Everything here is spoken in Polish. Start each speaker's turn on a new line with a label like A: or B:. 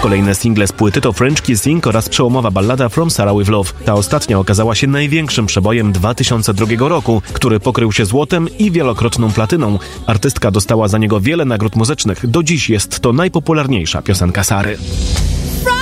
A: Kolejne single z płyty to French Kissing oraz przełomowa ballada From Sarah With Love. Ta ostatnia okazała się największym przebojem 2002 roku, który pokrył się złotem i wielokrotną platyną. Artystka dostała za niego wiele nagród muzycznych. Do dziś jest to najpopularniejsza piosenka Sary.